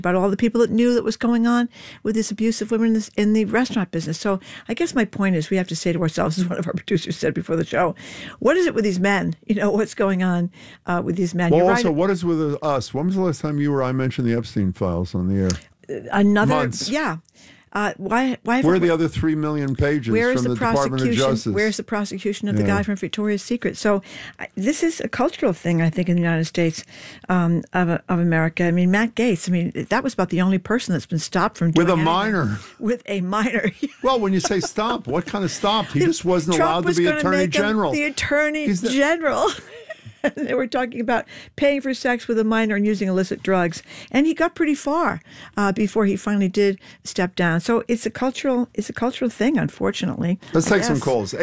about all the people that knew that was going on with this abuse of women in the restaurant business. So I guess my point is we have to say to ourselves, as one of our producers said before the show, what is it with these men? What's going on with these men? Well, also, what is with us? When was the last time you or I mentioned the Epstein files on the air? Months. Yeah. Where are the other 3 million pages from the Department of Justice? Where's the prosecution of the guy from Victoria's Secret? So this is a cultural thing, I think, in the United States of America. I mean, Matt Gaetz, that was about the only person that's been stopped from doing anything. Minor. With a minor. Well, when you say stop, what kind of stop? He just wasn't allowed to be Attorney General. The Attorney General. They were talking about paying for sex with a minor and using illicit drugs, and he got pretty far before he finally did step down. So it's a cultural thing, unfortunately. Let's take some calls.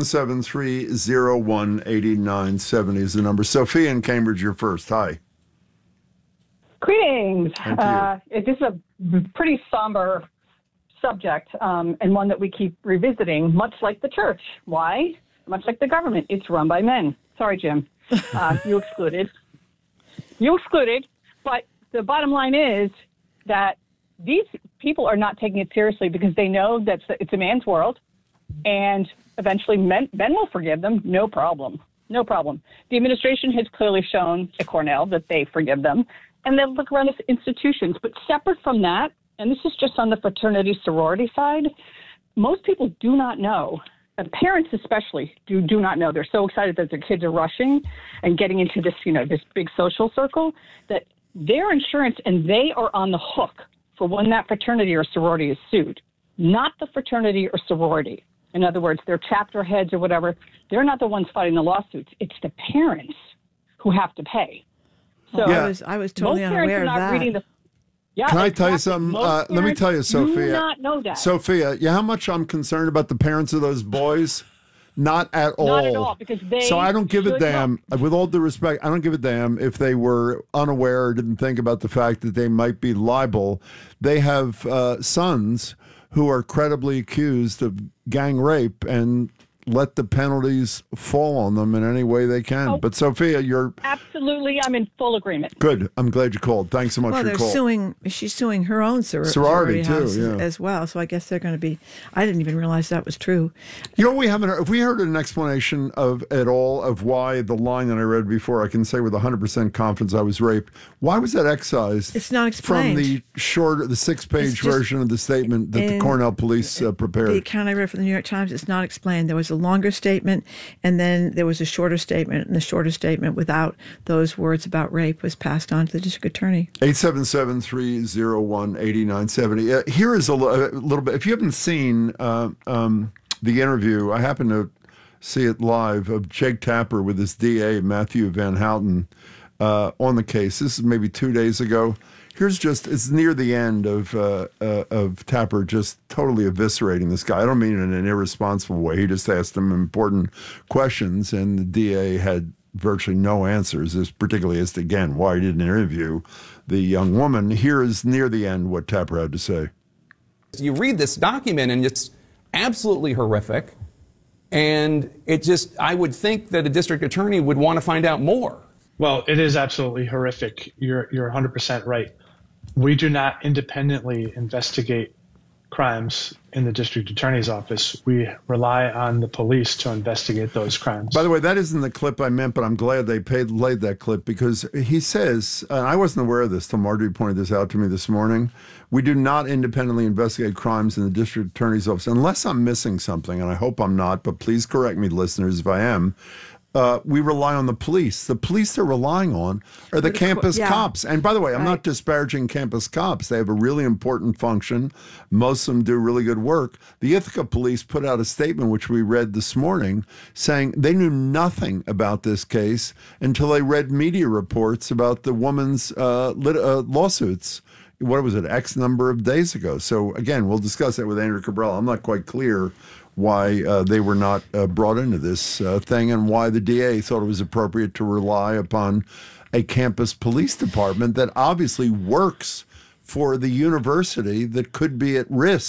877-301-8970 is the number. Sophia in Cambridge, you're first. Hi. Greetings. This is a pretty somber subject, and one that we keep revisiting, much like the church. Why? Much like the government. It's run by men. Sorry, Jim. You excluded. But the bottom line is that these people are not taking it seriously because they know that it's a man's world, and eventually men will forgive them. No problem. The administration has clearly shown at Cornell that they forgive them, and they look around at institutions. But separate from that, and this is just on the fraternity sorority side, most people do not know. Parents especially do not know. They're so excited that their kids are rushing and getting into this, this big social circle, that their insurance and they are on the hook for when that fraternity or sorority is sued, not the fraternity or sorority. In other words, their chapter heads or whatever, they're not the ones fighting the lawsuits. It's the parents who have to pay. So I was totally unaware of that. Can I tell you something? Let me tell you, Sophia. Do not know that. Sophia, how much I'm concerned about the parents of those boys? Not at all. Not at all, because So I don't give a damn. With all due respect, I don't give a damn if they were unaware or didn't think about the fact that they might be liable. They have sons who are credibly accused of gang rape, and let the penalties fall on them in any way they can. But Sophia, you're absolutely. I'm in full agreement. Good. I'm glad you called. Thanks so much for your call. She's suing her own sorority too, as well. So I guess they're going to be. I didn't even realize that was true. We haven't. If we heard an explanation of why the line that I read before, I can say with 100% confidence I was raped. Why was that excised? It's not explained from the 6-page version of the statement that the Cornell police prepared. The account I read from the New York Times. It's not explained. There was a longer statement, and then there was a shorter statement, and the shorter statement without those words about rape was passed on to the district attorney. 877-301-8970. Here is a little bit. If you haven't seen the interview, I happened to see it live, of Jake Tapper with his DA, Matthew Van Houten, on the case. This is maybe 2 days ago. It's near the end of Tapper just totally eviscerating this guy. I don't mean it in an irresponsible way. He just asked him important questions, and the DA had virtually no answers, particularly as to, again, why he didn't interview the young woman. Here is near the end what Tapper had to say. You read this document, and it's absolutely horrific, and I would think that a district attorney would want to find out more. Well, it is absolutely horrific. You're 100% right. We do not independently investigate crimes in the district attorney's office. We rely on the police to investigate those crimes. By the way, that isn't the clip I meant, but I'm glad they laid that clip, because he says, and I wasn't aware of this till Marjorie pointed this out to me this morning, we do not independently investigate crimes in the district attorney's office, unless I'm missing something, and I hope I'm not, but please correct me, listeners, if I am. We rely on the police. The police they're relying on are the campus cops. And by the way, I'm not disparaging campus cops. They have a really important function. Most of them do really good work. The Ithaca police put out a statement, which we read this morning, saying they knew nothing about this case until they read media reports about the woman's lawsuits. What was it, X number of days ago? So again, we'll discuss that with Andrew Cabral. I'm not quite clear why they were not brought into this thing, and why the DA thought it was appropriate to rely upon a campus police department that obviously works for the university that could be at risk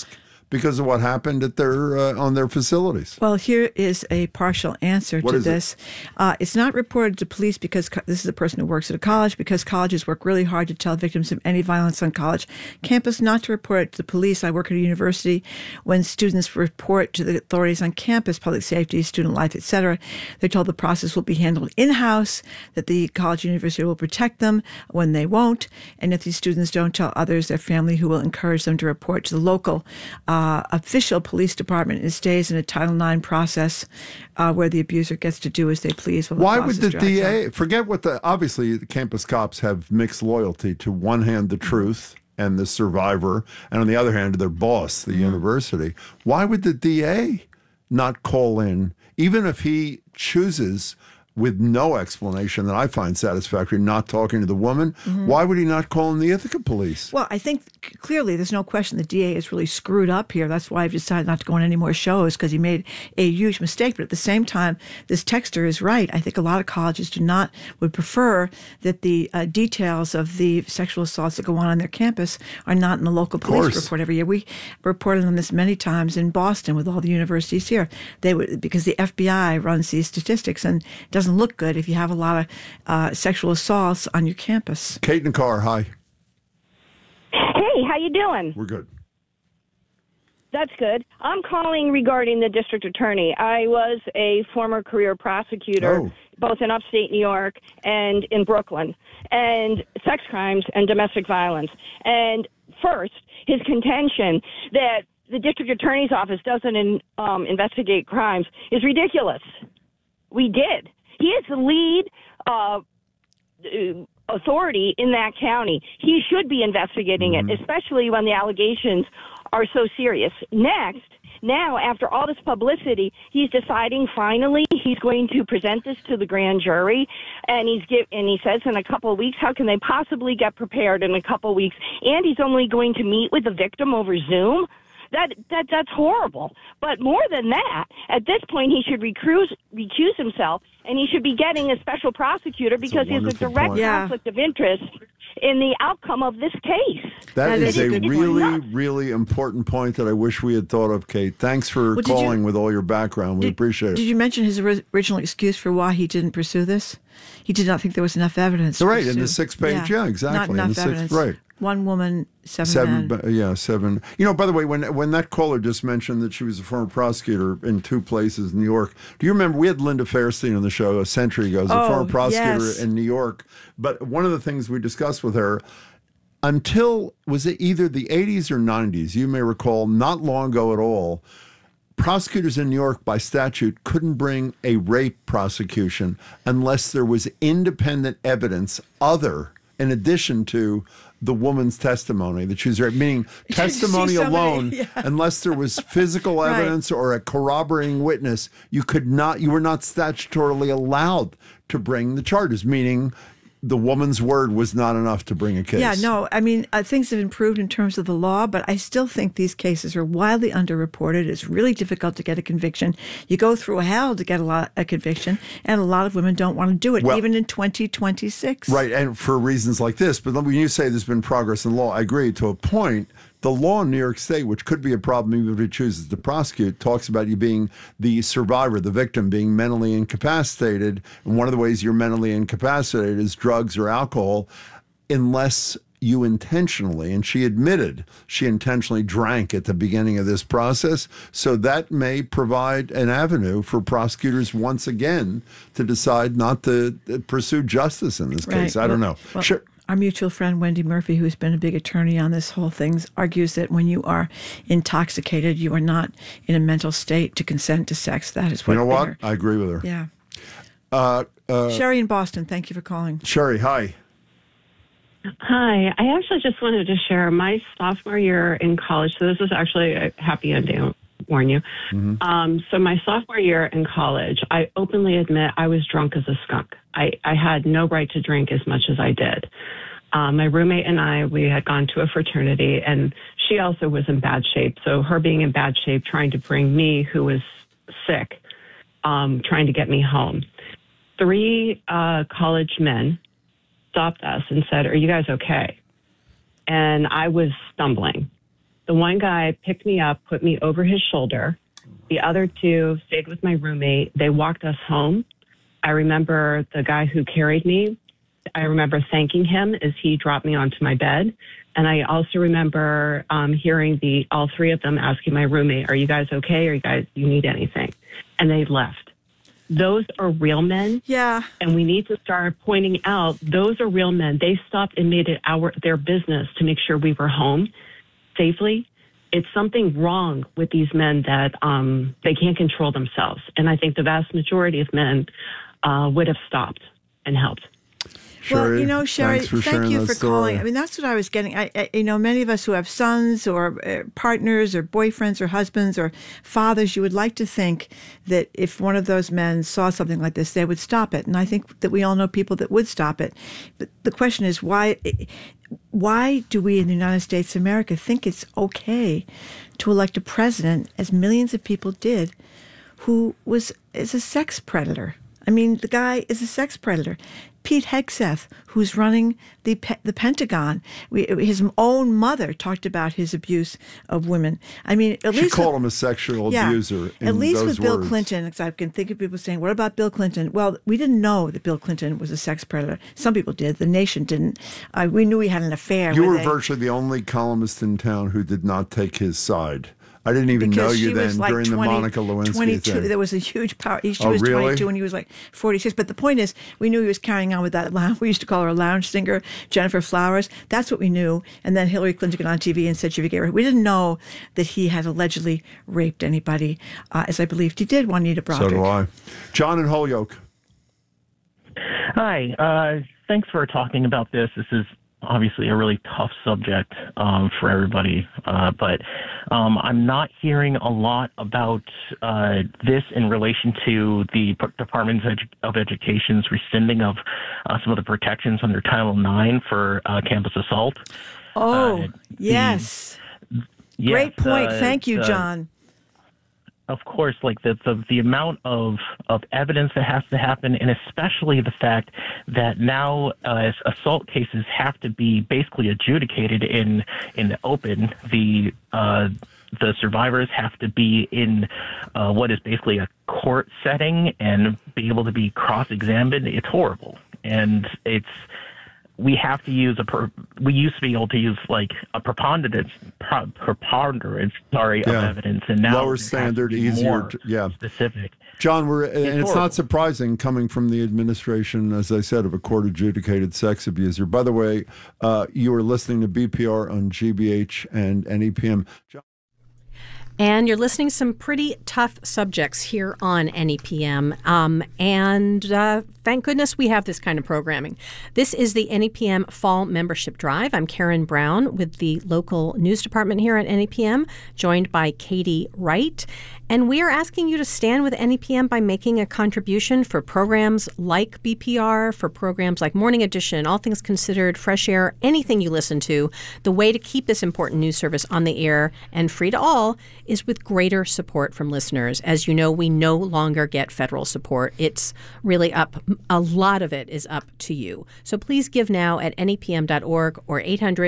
because of what happened at their on their facilities. Well, here is a partial answer to this. It's not reported to police because this is a person who works at a college, because colleges work really hard to tell victims of any violence on college campus not to report it to the police. I work at a university. When students report to the authorities on campus, public safety, student life, etc., they're told the process will be handled in-house, that the college university will protect them when they won't, and if these students don't tell others, their family who will encourage them to report to the local official police department. It stays in a Title IX process where the abuser gets to do as they please. Why would the DA forget what obviously the campus cops have mixed loyalty to one hand the truth and the survivor, and on the other hand their boss, the university. Why would the DA not call in, even if he chooses with no explanation that I find satisfactory, not talking to the woman? Why would he not call in the Ithaca police? Well, I think clearly there's no question the DA is really screwed up here. That's why I've decided not to go on any more shows, because he made a huge mistake. But at the same time, this texter is right. I think a lot of colleges would prefer that the details of the sexual assaults that go on their campus are not in the local police report every year. We reported on this many times in Boston with all the universities here. They would, because the FBI runs these statistics, and it doesn't look good if you have a lot of sexual assaults on your campus. Kate in the car, hi. Hey, how you doing? We're good. That's good. I'm calling regarding the district attorney. I was a former career prosecutor, both in upstate New York and in Brooklyn, and sex crimes and domestic violence. And first, his contention that the district attorney's office doesn't investigate crimes is ridiculous. We did. He is the lead authority in that county. He should be investigating it, especially when the allegations are so serious. Next, now, after all this publicity, he's deciding finally he's going to present this to the grand jury, and he says in a couple of weeks, how can they possibly get prepared in a couple of weeks? And he's only going to meet with the victim over Zoom. That's horrible. But more than that, at this point, he should recuse himself, and he should be getting a special prosecutor because he has a direct conflict of interest in the outcome of this case. That is a really, really important point that I wish we had thought of, Kate. Thanks for calling with all your background. We appreciate it. Did you mention his original excuse for why he didn't pursue this? He did not think there was enough evidence. Right, in the 6-page, exactly. Not enough evidence. Right. One woman, seven men. Seven. You know, by the way, when that caller just mentioned that she was a former prosecutor in 2 places in New York, do you remember we had Linda Fairstein on the show a century ago as a former prosecutor in New York? But one of the things we discussed with her, until, was it either the 80s or 90s, you may recall, not long ago at all, prosecutors in New York by statute couldn't bring a rape prosecution unless there was independent evidence in addition to the woman's testimony that she was raped, meaning testimony alone, unless there was physical evidence or a corroborating witness, you were not statutorily allowed to bring the charges, meaning the woman's word was not enough to bring a case. Yeah, no, I mean, things have improved in terms of the law, but I still think these cases are wildly underreported. It's really difficult to get a conviction. You go through hell to get a conviction, and a lot of women don't want to do it, even in 2026. Right, and for reasons like this. But when you say there's been progress in law, I agree to a point. The law in New York State, which could be a problem even if he chooses to prosecute, talks about you being the survivor, the victim, being mentally incapacitated. And one of the ways you're mentally incapacitated is drugs or alcohol, unless you intentionally, and she admitted she intentionally drank at the beginning of this process. So that may provide an avenue for prosecutors once again to decide not to pursue justice in this case. I don't know. Well, sure. Our mutual friend, Wendy Murphy, who's been a big attorney on this whole thing, argues that when you are intoxicated, you are not in a mental state to consent to sex. That is what. You know what? I agree with her. Yeah. Sherry in Boston, thank you for calling. Sherry, hi. Hi. I actually just wanted to share my sophomore year in college. So this is actually a happy ending, I'll warn you. So my sophomore year in college, I openly admit I was drunk as a skunk. I had no right to drink as much as I did. My roommate and I, we had gone to a fraternity, and she also was in bad shape. So her being in bad shape, trying to bring me, who was sick, trying to get me home. 3 college men stopped us and said, "Are you guys okay?" And I was stumbling. The one guy picked me up, put me over his shoulder. The other two stayed with my roommate. They walked us home. I remember the guy who carried me. I remember thanking him as he dropped me onto my bed. And I also remember hearing all three of them asking my roommate, "Are you guys okay? Do you need anything?" And they left. Those are real men. Yeah. And we need to start pointing out those are real men. They stopped and made it their business to make sure we were home safely. It's something wrong with these men that they can't control themselves. And I think the vast majority of men would have stopped and helped. Sherry, well, Sherry, thank you for calling. I mean, that's what I was getting. Many of us who have sons or partners or boyfriends or husbands or fathers, you would like to think that if one of those men saw something like this, they would stop it. And I think that we all know people that would stop it. But the question is, why do we in the United States of America think it's okay to elect a president, as millions of people did, who is a sex predator? I mean, the guy is a sex predator. Pete Hegseth, who's running the Pentagon, his own mother talked about his abuse of women. I mean, she called him a sexual abuser. At least with Bill words. Clinton, because I can think of people saying, "What about Bill Clinton?" Well, we didn't know that Bill Clinton was a sex predator. Some people did. The nation didn't. We knew he had an affair. You were virtually the only columnist in town who did not take his side. I didn't even know you then during the Monica Lewinsky 22, thing. There was a huge power. She Oh, was really? 22 and he was like 46. But the point is, we knew he was carrying on with that lounge. We used to call her a lounge singer, Jennifer Flowers. That's what we knew. And then Hillary Clinton got on TV and said she forgave her. We didn't know that he had allegedly raped anybody, as I believed he did, Juanita Broaddrick. So do I. John in Holyoke. Hi. Thanks for talking about this. This is obviously a really tough subject for everybody, but I'm not hearing a lot about this in relation to the Department of Education's rescinding of some of the protections under Title IX for campus assault. Yes. Great point. Thank you, John. Of course, like the amount of evidence that has to happen, and especially the fact that now assault cases have to be basically adjudicated in the open. The survivors have to be in what is basically a court setting and be able to be cross-examined. It's horrible, and we have to use we used to be able to use like a preponderance of evidence, and now lower standard, easier, specific. John, it's not surprising coming from the administration, as I said, of a court-adjudicated sex abuser. By the way, you are listening to BPR on GBH and NEPM. John? And you're listening to some pretty tough subjects here on NEPM. And thank goodness we have this kind of programming. This is the NEPM Fall Membership Drive. I'm Karen Brown with the local news department here at NEPM, joined by Katie Wright. And we are asking you to stand with NEPM by making a contribution for programs like BPR, for programs like Morning Edition, All Things Considered, Fresh Air, anything you listen to. The way to keep this important news service on the air and free to all is with greater support from listeners. As you know, we no longer get federal support. It's really a lot of it is up to you. So please give now at nepm.org or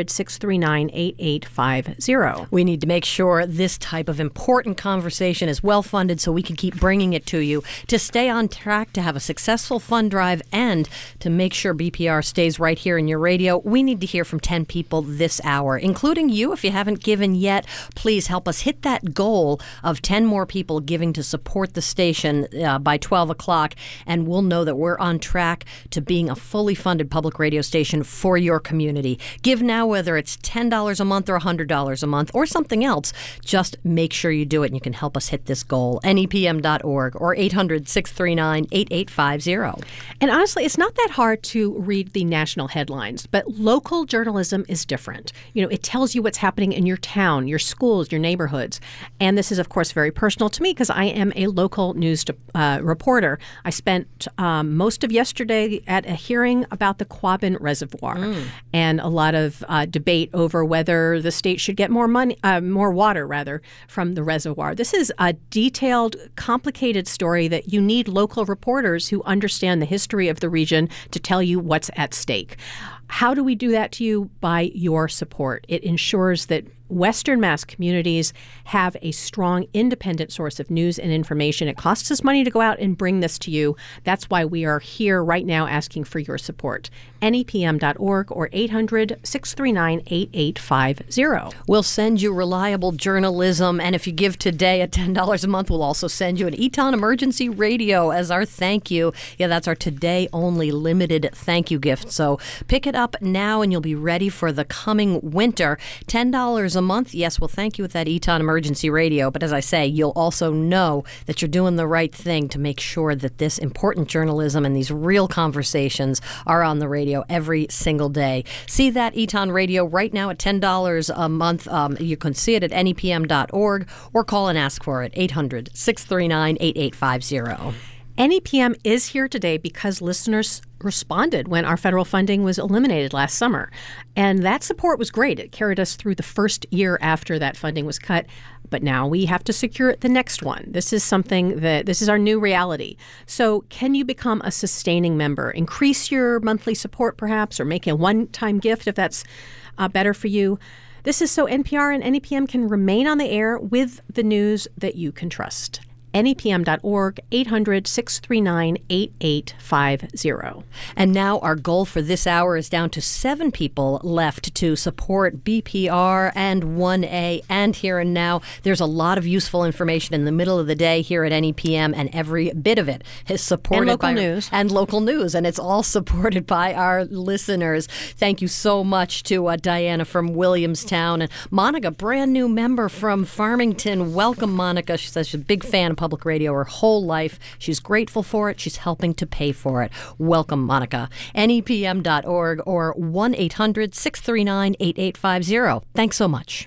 800-639-8850. We need to make sure this type of important conversation is well funded so we can keep bringing it to you, to stay on track, to have a successful fund drive, and to make sure BPR stays right here in your radio. We need to hear from 10 people this hour, including you. If you haven't given yet, please help us hit that goal of 10 more people giving to support the station by 12 o'clock, and we'll know that we're on track to being a fully funded public radio station for your community. Give now, whether it's $10 a month or $100 a month or something else. Just make sure you do it, and you can help us hit this goal. NEPM.org or 800-639-8850. And honestly, it's not that hard to read the national headlines, but local journalism is different. It tells you what's happening in your town, your schools, your neighborhoods. And this is, of course, very personal to me because I am a local news reporter. I spent most of yesterday at a hearing about the Quabbin Reservoir and a lot of debate over whether the state should get more water from the reservoir. This is a detailed, complicated story that you need local reporters who understand the history of the region to tell you what's at stake. How do we do that to you? By your support. It ensures that Western Mass communities have a strong, independent source of news and information. It costs us money to go out and bring this to you. That's why we are here right now asking for your support. NEPM.org or 800-639-8850. We'll send you reliable journalism, and if you give today at $10 a month, we'll also send you an Eton Emergency Radio as our thank you. Yeah, that's our today-only limited thank you gift. So pick it up now, and you'll be ready for the coming winter. $10 a month. Yes, we'll thank you with that Eton Emergency Radio. But as I say, you'll also know that you're doing the right thing to make sure that this important journalism and these real conversations are on the radio every single day. See that Eton Radio right now at $10 a month. You can see it at NEPM.org or call and ask for it, 800-639-8850. NEPM is here today because listeners responded when our federal funding was eliminated last summer. And that support was great. It carried us through the first year after that funding was cut. But now we have to secure the next one. This is our new reality. So can you become a sustaining member? Increase your monthly support perhaps, or make a one-time gift if that's better for you. This is so NPR and NEPM can remain on the air with the news that you can trust. NEPM.org, 800-639-8850. And now our goal for this hour is down to 7 people left to support BPR and 1A and Here and Now. There's a lot of useful information in the middle of the day here at NEPM, and every bit of it is supported and local news. And local news, and it's all supported by our listeners. Thank you so much to Diana from Williamstown and Monica, brand new member from Farmington. Welcome, Monica. She says she's a big fan of public radio her whole life. She's grateful for it. She's helping to pay for it. Welcome, Monica. NEPM.org or 1-800-639-8850. Thanks so much.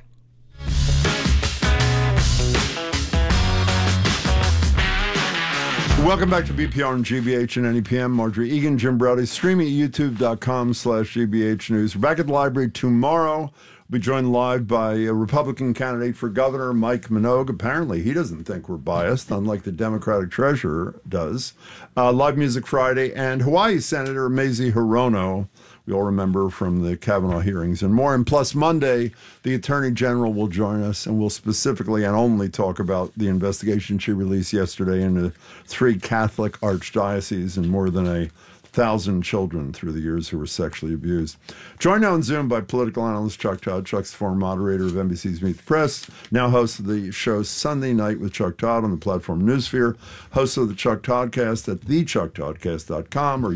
Welcome back to BPR and GBH and NEPM. Marjorie Egan, Jim Browdy, streaming at youtube.com/GBH News. We're back at the library tomorrow. We'll be joined live by a Republican candidate for governor, Mike Minogue. Apparently, he doesn't think we're biased, unlike the Democratic treasurer does. Live Music Friday, and Hawaii Senator Mazie Hirono. We all remember from the Kavanaugh hearings and more. And plus Monday, the Attorney General will join us, and we'll specifically and only talk about the investigation she released yesterday into 3 Catholic archdioceses and more than 1,000 children through the years who were sexually abused. Joined now on Zoom by political analyst Chuck Todd. Chuck's the former moderator of NBC's Meet the Press, now host of the show Sunday Night with Chuck Todd on the platform Newsphere, host of the Chuck Toddcast at thechucktoddcast.com or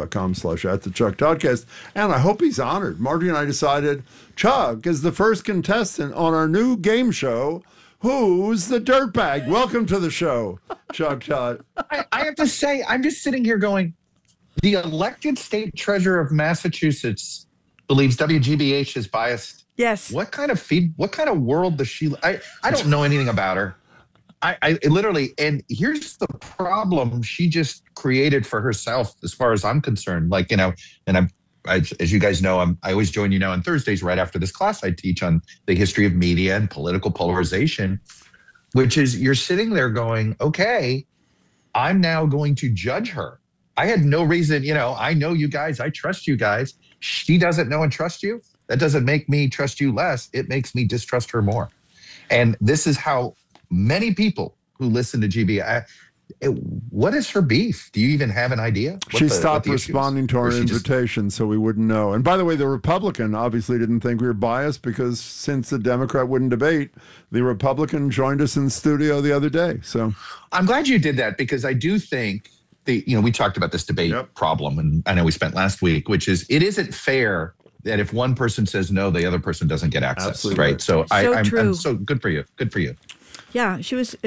youtube.com/@thechucktoddcast. And I hope he's honored. Marjorie and I decided Chuck is the first contestant on our new game show, Who's the Dirtbag? Welcome to the show, Chuck Todd. I have to say, I'm just sitting here going, the elected state treasurer of Massachusetts believes WGBH is biased. Yes. What kind of world does she? I don't know anything about her. I literally, and here's the problem she just created for herself, as far as I'm concerned. Like, and as you guys know, I always join you now on Thursdays right after this class I teach on the history of media and political polarization, which is you're sitting there going, okay, I'm now going to judge her. I had no reason, I know you guys, I trust you guys. She doesn't know and trust you. That doesn't make me trust you less. It makes me distrust her more. And this is how many people who listen to GB, what is her beef? Do you even have an idea? She stopped responding to our invitation, so we wouldn't know. And by the way, the Republican obviously didn't think we were biased because since the Democrat wouldn't debate, the Republican joined us in the studio the other day. So I'm glad you did that, because I do think we talked about this debate problem, and I know we spent last week, which is it isn't fair that if one person says no, the other person doesn't get access. Absolutely right? So I'm so good for you. Good for you. Yeah, she was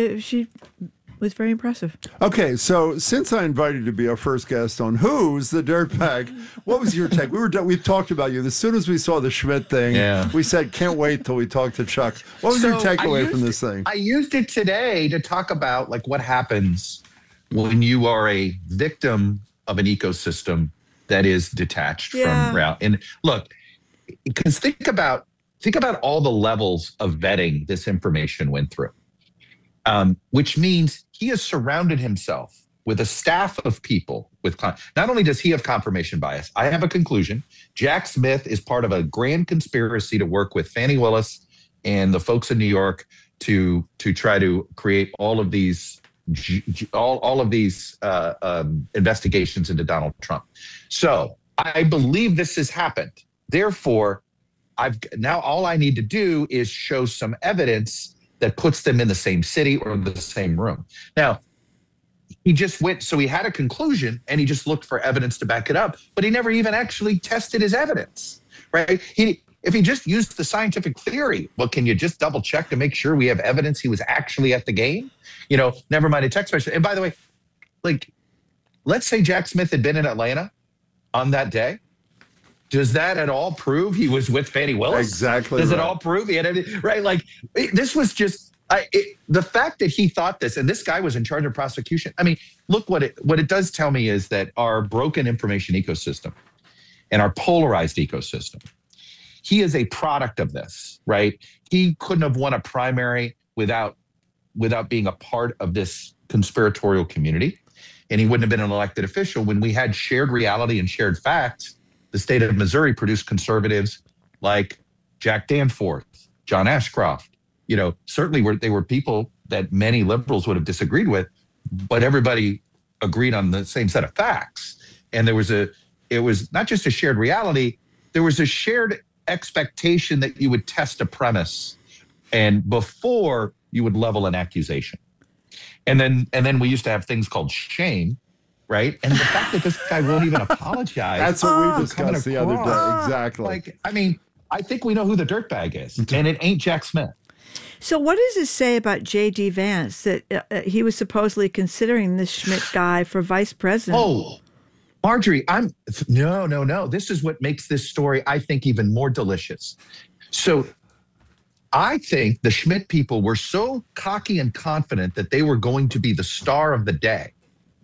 very impressive. Okay, so since I invited you to be our first guest on Who's the Dirtbag, what was your take? We talked about you. As soon as we saw the Schmidt thing, we said, can't wait till we talk to Chuck. What was your takeaway from this thing? I used it today to talk about what happens when you are a victim of an ecosystem that is detached from reality. And look, because think about all the levels of vetting this information went through, which means he has surrounded himself with a staff of people not only does he have confirmation bias, I have a conclusion. Jack Smith is part of a grand conspiracy to work with Fani Willis and the folks in New York to try to create all of these investigations into Donald Trump. So I believe this has happened. Therefore, now all I need to do is show some evidence that puts them in the same city or the same room. Now, he just went, so he had a conclusion and he just looked for evidence to back it up, but he never even actually tested his evidence, right? If he just used the scientific theory, well, can you just double check to make sure we have evidence he was actually at the game? Never mind a text message. And by the way, let's say Jack Smith had been in Atlanta on that day. Does that at all prove he was with Fani Willis? Exactly. Does it all prove he had right? This was just the fact that he thought this, and this guy was in charge of prosecution. I mean, look, what it does tell me is that our broken information ecosystem and our polarized ecosystem, he is a product of this, right? He couldn't have won a primary without being a part of this conspiratorial community, and he wouldn't have been an elected official. When we had shared reality and shared facts, the state of Missouri produced conservatives like Jack Danforth, John Ashcroft. Certainly they were people that many liberals would have disagreed with, but everybody agreed on the same set of facts. And it was not just a shared reality, there was a shared expectation that you would test a premise and before you would level an accusation. And then we used to have things called shame, right? And the fact that this guy won't even apologize. That's what we discussed the other day. Exactly. I think we know who the dirtbag is, and it ain't Jack Smith. So what does this say about J.D. Vance, that he was supposedly considering this Schmidt guy for vice president? Oh, Marjorie, no. This is what makes this story, I think, even more delicious. So I think the Schmidt people were so cocky and confident that they were going to be the star of the day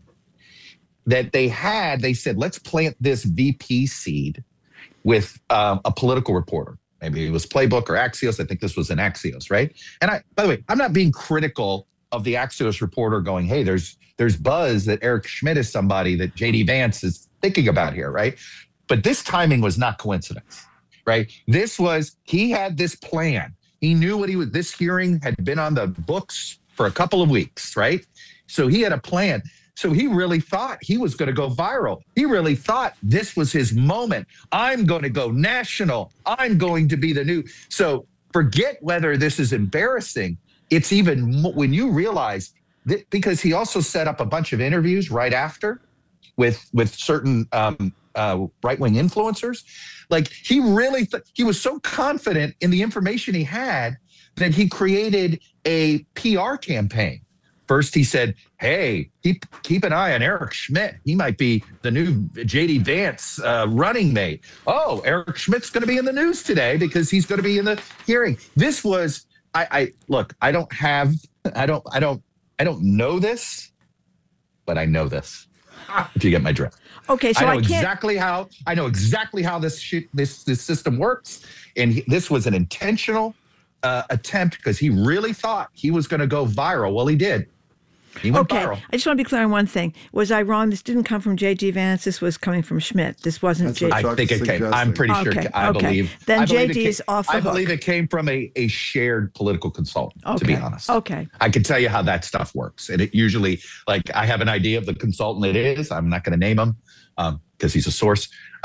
that they said, let's plant this VP seed with a political reporter. Maybe it was Playbook or Axios. I think this was an Axios, right? And by the way, I'm not being critical of the Axios reporter going, hey, there's buzz that Eric Schmidt is somebody that J.D. Vance is thinking about here, right? But this timing was not coincidence, right? He had this plan. He knew this hearing had been on the books for a couple of weeks, right? So he had a plan. So he really thought he was going to go viral. He really thought this was his moment. I'm going to go national. I'm going to be the new. So forget whether this is embarrassing. It's even when you realize that, because he also set up a bunch of interviews right after with certain right-wing influencers. He really he was so confident in the information he had that he created a PR campaign. First, he said, hey, keep an eye on Eric Schmidt. He might be the new J.D. Vance running mate. Oh, Eric Schmidt's going to be in the news today because he's going to be in the hearing. This was, I don't know this, but I know this. If you get my drift. Okay, so I know exactly how this system works, and this was an intentional attempt because he really thought he was going to go viral. Well, he did. He went viral. I just want to be clear on one thing. Was I wrong? This didn't come from J.D. Vance. This was coming from Schmidt. This wasn't J.D. I think it came. I'm pretty sure. I believe. Then J.D. is off the hook. I believe it came from a shared political consultant, to be honest. Okay. I can tell you how that stuff works. And it usually, I have an idea of the consultant it is. I'm not going to name him because he's a source.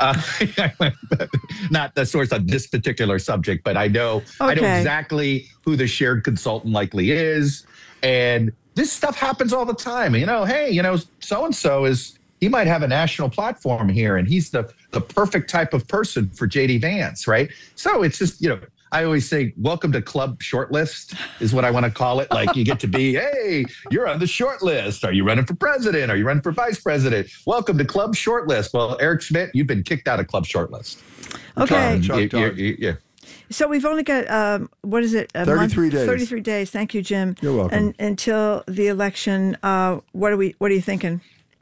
Not the source on this particular subject, but I know exactly who the shared consultant likely is. And this stuff happens all the time. Hey, so-and-so he might have a national platform here, and he's the perfect type of person for J.D. Vance, right? So it's just, I always say, welcome to Club Shortlist is what I want to call it. You get to be, hey, you're on the short list. Are you running for president? Are you running for vice president? Welcome to Club Shortlist. Well, Eric Schmidt, you've been kicked out of Club Shortlist. Okay. Yeah. So we've only got, 33 days. 33 days. Thank you, Jim. You're welcome. Until the election, what are you thinking?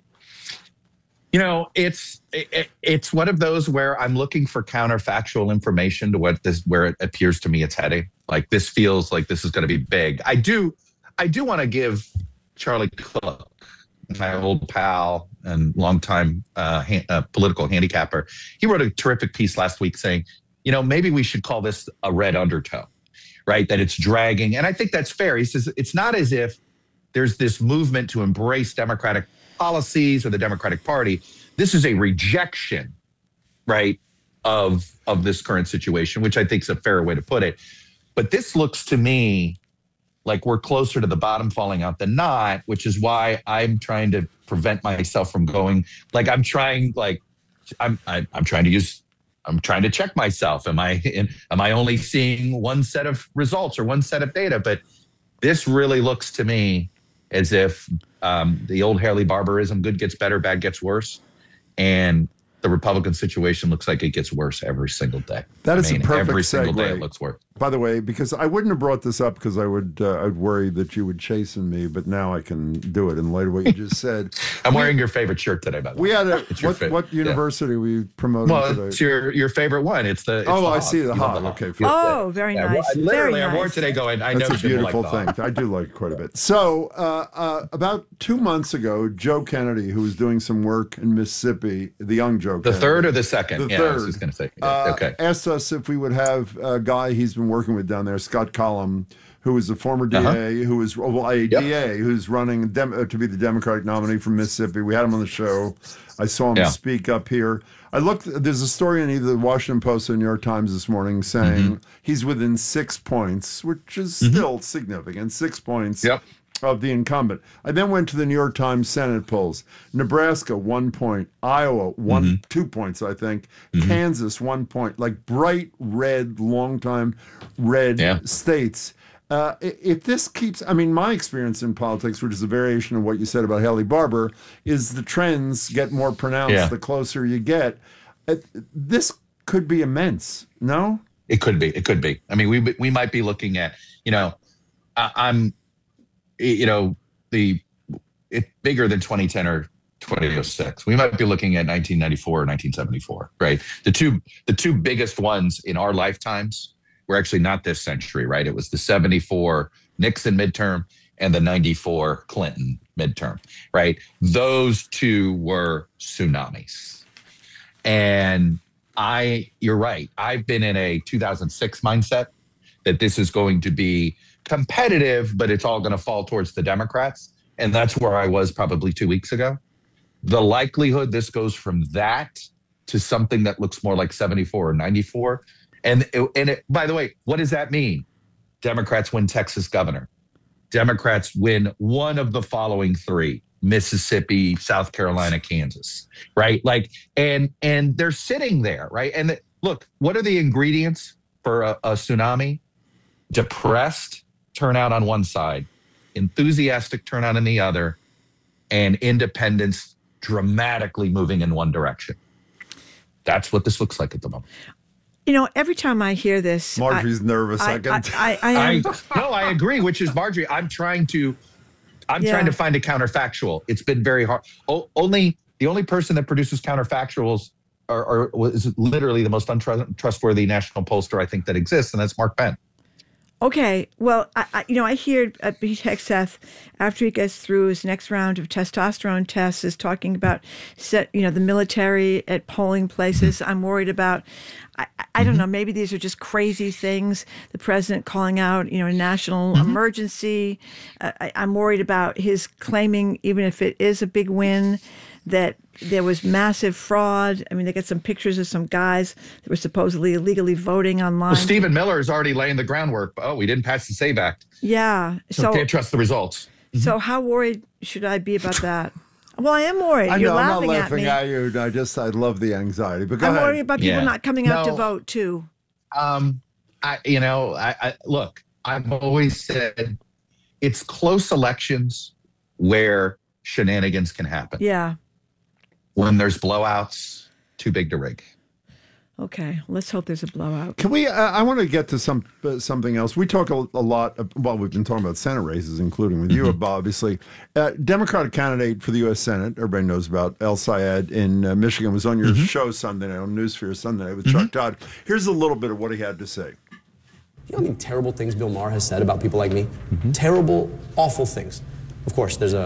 It's one of those where I'm looking for counterfactual information to where it appears to me it's heading. This feels like this is going to be big. I do want to give Charlie Cook, my old pal and longtime political handicapper, he wrote a terrific piece last week saying, maybe we should call this a red undertow, right? That it's dragging. And I think that's fair. He says it's not as if there's this movement to embrace Democratic policies or the Democratic Party. This is a rejection, right, of this current situation, which I think is a fair way to put it. But this looks to me like we're closer to the bottom falling out than not, which is why I'm trying to prevent myself from going. Like I'm trying to check myself. Am I only seeing one set of results or one set of data? But this really looks to me as if the old Haley Barbarism, good gets better, bad gets worse. And the Republican situation looks like it gets worse every single day. That is a perfect every single segue. day it looks worse. By the way, because I wouldn't have brought this up because I'd worry that you would chasten me, but now I can do it in light of what you just said. I'm wearing your favorite shirt today, by the way. We had what university we promoted today? Well, it's your favorite one. It's the I see the Hog. Okay. Very nice. Well, literally, very I wore it nice. today going, I That's know a Jim will beautiful like thing. I do like it quite a bit. So about 2 months ago, Joe Kennedy, who was doing some work in Mississippi, the young Joe Kennedy. The third or the second? The third. I was just going to say. Okay. Asked us if we would have a guy he's been working with down there, Scott Collum, who is a former DA, who is DA, who's running to be the Democratic nominee from Mississippi. We had him on the show. I saw him speak up here. I looked. There's a story in either the Washington Post or New York Times this morning saying he's within 6 points, which is still significant. 6 points. Of the incumbent. I then went to the New York Times Senate polls. Nebraska, 1 point. Iowa, 2 points, I think. Kansas, 1 point. Like bright red, long-time red states. If this keeps, my experience in politics, which is a variation of what you said about Haley Barbour, is the trends get more pronounced the closer you get. This could be immense, no? It could be. It could be. We might be looking at, it's bigger than 2010 or 2006. We might be looking at 1994 or 1974, right? The two biggest ones in our lifetimes were actually not this century, right? It was the 74 Nixon midterm and the 94 Clinton midterm, right? Those two were tsunamis. And you're right. I've been in a 2006 mindset that this is going to be competitive, but it's all going to fall towards the Democrats. And that's where I was probably 2 weeks ago. The likelihood this goes from that to something that looks more like 74 or 94. And by the way, what does that mean? Democrats win Texas governor. Democrats win one of the following three: Mississippi, South Carolina, Kansas, right? And they're sitting there, right? And look, what are the ingredients for a tsunami? Depressed turnout on one side, enthusiastic turnout in the other, and independents dramatically moving in one direction. That's what this looks like at the moment. Every time I hear this, Marjorie's nervous. I am. No, I agree. Which is Marjorie. I'm trying to find a counterfactual. It's been very hard. The only person that produces counterfactuals is literally the most untrustworthy national pollster I think that exists, and that's Mark Penn. Okay, well, I hear Pete Hegseth, after he gets through his next round of testosterone tests, is talking about, the military at polling places. I'm worried about, I don't know, maybe these are just crazy things. The president calling out, a national emergency. I'm worried about his claiming, even if it is a big win, that there was massive fraud. They got some pictures of some guys that were supposedly illegally voting online. Well, Stephen Miller is already laying the groundwork. Oh, we didn't pass the SAVE Act. Yeah. So can't trust the results. So how worried should I be about that? Well, I am worried. I know, You're I'm not laughing at you. I love the anxiety. But go I'm ahead. worried about people not coming out to vote too. Look, I've always said it's close elections where shenanigans can happen. Yeah. When there's blowouts, too big to rig. Okay, let's hope there's a blowout. Can we? I want to get to something else. We talk a lot. Well, we've been talking about Senate races, including with you, obviously. Democratic candidate for the U.S. Senate, everybody knows about El Sayed in Michigan, was on your show Sunday night, on Newsfear Sunday night with Chuck Todd. Here's a little bit of what he had to say. You know how many terrible things Bill Maher has said about people like me? Terrible, awful things. Of course, there's a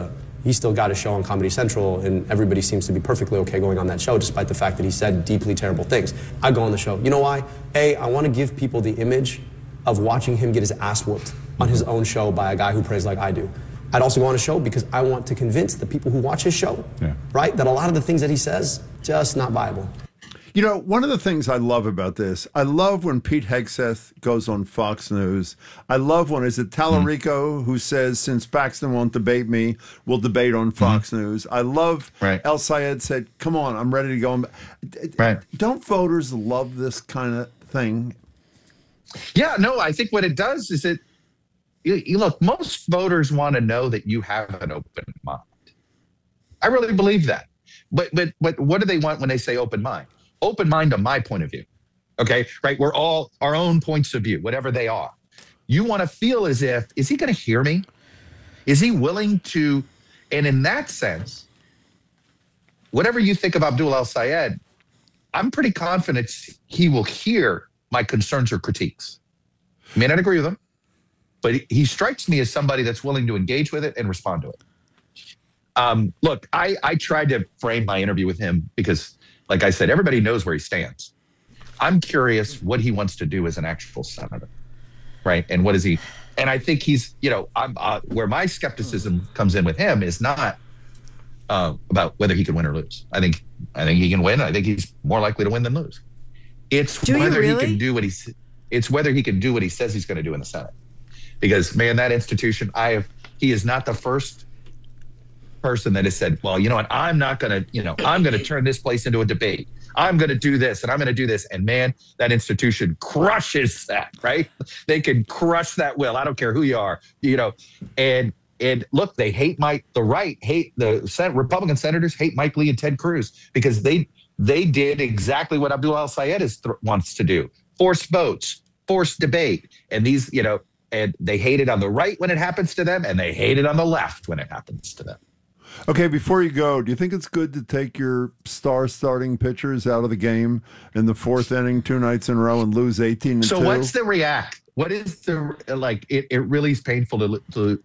he still got a show on Comedy Central, and everybody seems to be perfectly okay going on that show, despite the fact that he said deeply terrible things. I go on the show. You know why? I want to give people the image of watching him get his ass whooped on his own show by a guy who prays like I do. I'd also go on a show because I want to convince the people who watch his show, right, that a lot of the things that he says, just not viable. You know, one of the things I love about this, I love when Pete Hegseth goes on Fox News. I love when, is it Tallarico who says, since Paxton won't debate me, we'll debate on Fox News. I love El Sayed said, come on, I'm ready to go. Don't voters love this kind of thing? Yeah, no, I think what it does is you look, most voters want to know that you have an open mind. I really believe that. But what do they want when they say open mind? Open mind on my point of view. Okay, right? We're all our own points of view, whatever they are. You want to feel as if, is he going to hear me? Is he willing to? And in that sense, whatever you think of Abdul El Sayed, I'm pretty confident he will hear my concerns or critiques. I may not agree with him, but he strikes me as somebody that's willing to engage with it and respond to it. Look, I tried to frame my interview with him because, like I said, everybody knows where he stands. I'm curious what he wants to do as an actual senator, right? And what is he? And I think he's, where my skepticism comes in with him is not about whether he can win or lose. I think he can win. I think he's more likely to win than lose. It's whether he can do what it's whether he can do what he says he's going to do in the Senate. Because, man, that institution, he is not the first person that has said, well, you know what, I'm not going to, I'm going to turn this place into a debate. I'm going to do this and I'm going to do this. And man, that institution crushes that, right? They can crush that will. I don't care who you are, and look, they hate the Republican senators hate Mike Lee and Ted Cruz because they did exactly what Abdul El Sayed wants to do. Force votes, force debate. And these, and they hate it on the right when it happens to them, and they hate it on the left when it happens to them. Okay, before you go, do you think it's good to take your star starting pitchers out of the game in the fourth inning 2 nights in a row and lose 18-2? So what's the react? What is the, it really is painful to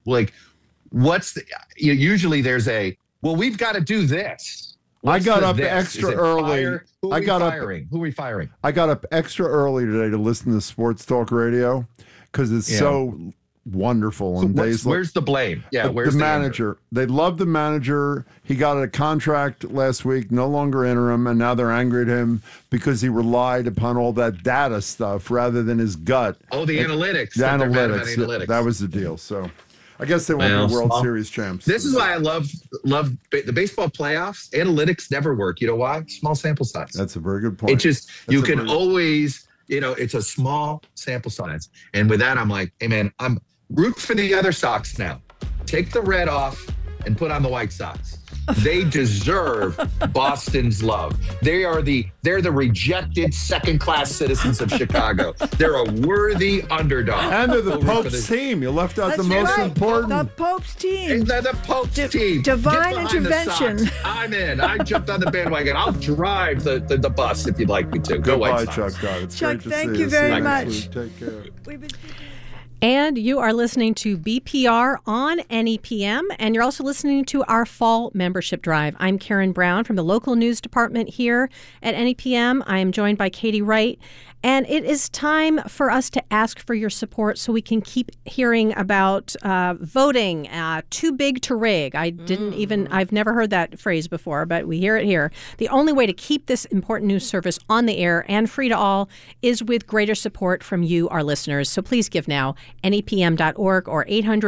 usually there's we've got to do this. I got up extra early. Who are we firing? I got up extra early today to listen to Sports Talk Radio because it's so wonderful. And where's the blame? Yeah, where's the manager? They love the manager. He got a contract last week, no longer interim, and now they're angry at him because he relied upon all that data stuff rather than his gut. Oh, the analytics. The analytics. That was the deal. So I guess they won't be World Series champs. This is why I love the baseball playoffs. Analytics never work. You know why? Small sample size. That's a very good point. You can always, it's a small sample size. And with that, I'm like, hey, man, I'm root for the other Sox now. Take the red off and put on the White Sox. They deserve Boston's love. They're the rejected second-class citizens of Chicago. They're a worthy underdog. And they're the Pope's team. You left out the most important. The Pope's team. They're the Pope's team. Divine intervention. I'm in. I jumped on the bandwagon. I'll drive the bus if you'd like me to. Go White Sox. Chuck. It's Chuck, great to thank see you very much. Take care. And you are listening to BPR on NEPM, and you're also listening to our fall membership drive. I'm Karen Brown from the local news department here at NEPM. I am joined by Katie Wright, and it is time for us to ask for your support so we can keep hearing about voting too big to rig. I've never heard that phrase before, but we hear it here. The only way to keep this important news service on the air and free to all is with greater support from you, our listeners. So please give now. NEPM.org or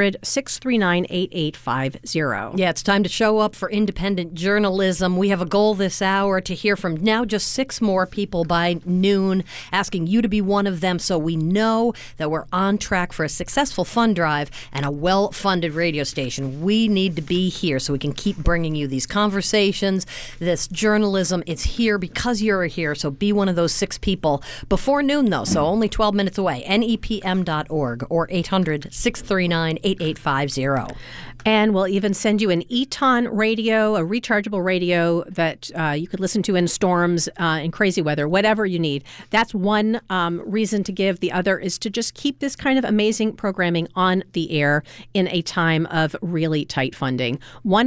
800-639-8850. Yeah, it's time to show up for independent journalism. We have a goal this hour to hear from now just 6 more people by noon, asking you to be one of them so we know that we're on track for a successful fund drive and a well-funded radio station. We need to be here so we can keep bringing you these conversations, this journalism. It's here because you're here, so be one of those 6 people. Before noon, though, so only 12 minutes away, NEPM.org or 800-639-8850. And we'll even send you an Eton radio, a rechargeable radio that you could listen to in storms, in crazy weather, whatever you need. That's one one reason to give. The other is to just keep this kind of amazing programming on the air in a time of really tight funding.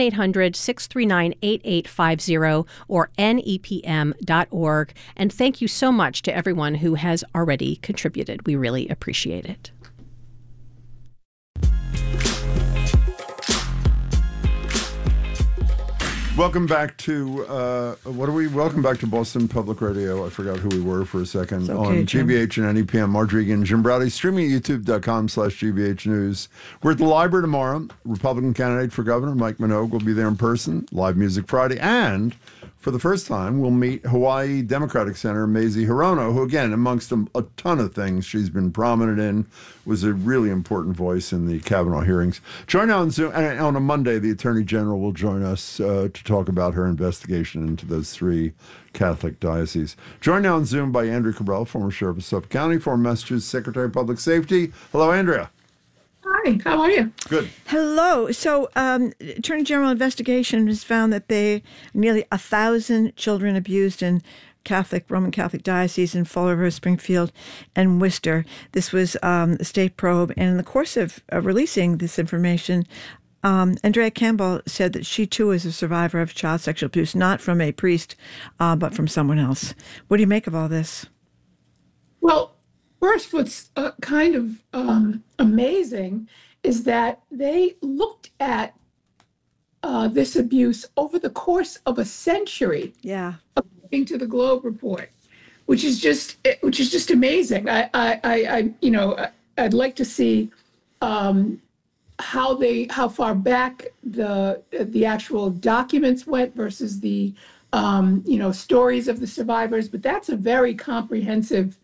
1-800-639-8850 or nepm.org. And thank you so much to everyone who has already contributed. We really appreciate it. Welcome back to Welcome back to Boston Public Radio. I forgot who we were for a second. Okay, on Jim. GBH and NEPM. Marge Regan, Jim Browdy, streaming at youtube.com/GBH News. We're at the library tomorrow. Republican candidate for governor Mike Minogue will be there in person. Live Music Friday, and for the first time, we'll meet Hawaii Democratic Senator Mazie Hirono, who, again, amongst a ton of things she's been prominent in, was a really important voice in the Kavanaugh hearings. Join on Zoom, and on a Monday, the Attorney General will join us to talk about her investigation into those 3 Catholic dioceses. Joined now on Zoom by Andrea Cabral, former Sheriff of Suffolk County, former Massachusetts Secretary of Public Safety. Hello, Andrea. Hi, how are you? Good. Hello. So, Attorney General investigation has found that nearly 1,000 children abused in Roman Catholic diocese in Fall River, Springfield, and Worcester. This was a state probe, and in the course of releasing this information, Andrea Campbell said that she too is a survivor of child sexual abuse, not from a priest, but from someone else. What do you make of all this? Well, first, what's kind of amazing is that they looked at this abuse over the course of a century. Yeah. According to the Globe report, which is just amazing. I'd like to see how far back the actual documents went versus the stories of the survivors. But that's a very comprehensive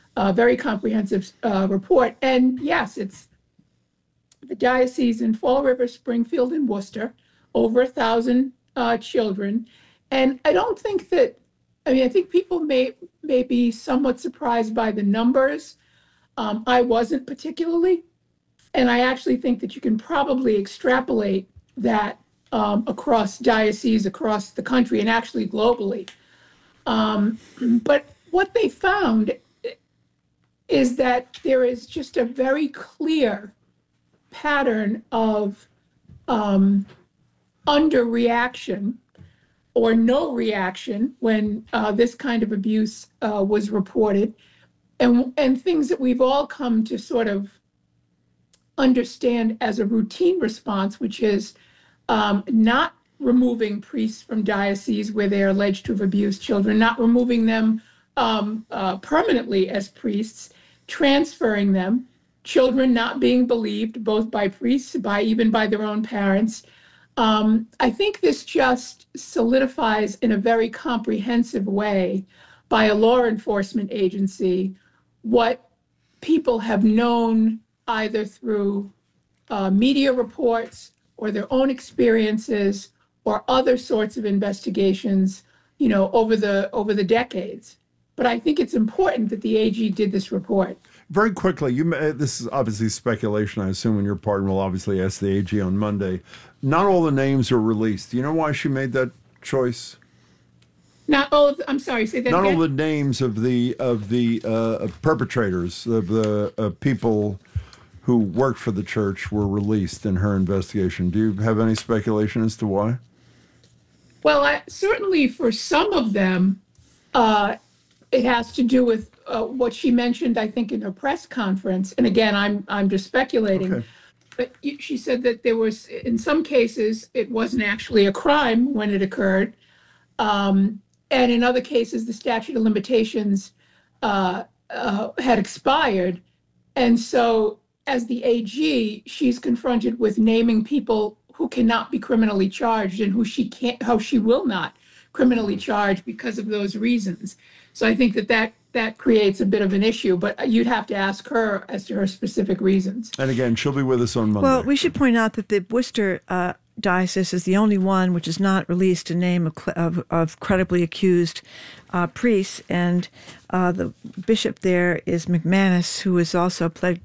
report. And yes, it's the diocese in Fall River, Springfield, and Worcester, over 1,000 children. And I don't think I think people may be somewhat surprised by the numbers. I wasn't particularly. And I actually think that you can probably extrapolate that across dioceses, across the country, and actually globally. But what they found is that there is just a very clear pattern of underreaction or no reaction when this kind of abuse was reported, and things that we've all come to sort of understand as a routine response, which is not removing priests from dioceses where they are alleged to have abused children, not removing them permanently as priests, transferring them, children not being believed both by priests, even by their own parents. I think this just solidifies in a very comprehensive way by a law enforcement agency what people have known either through media reports or their own experiences or other sorts of investigations, over the decades. But I think it's important that the AG did this report. Very quickly, this is obviously speculation, I assume, on your part, and we'll obviously ask the AG on Monday. Not all the names are released. Do you know why she made that choice? Not all of. I'm sorry. Say that Not again. all the names of the perpetrators, of the people who worked for the church, were released in her investigation. Do you have any speculation as to why? Well, certainly for some of them, it has to do with what she mentioned, I think, in her press conference. And again, I'm just speculating. Okay. But she said that there was, in some cases, it wasn't actually a crime when it occurred. And in other cases, the statute of limitations had expired. And so as the AG, she's confronted with naming people who cannot be criminally charged and how she will not criminally charge because of those reasons. So I think that creates a bit of an issue, but you'd have to ask her as to her specific reasons. And again, she'll be with us on Monday. Well, we should point out that the Worcester diocese is the only one which has not released a name of credibly accused priests, and the bishop there is McManus, who is also pled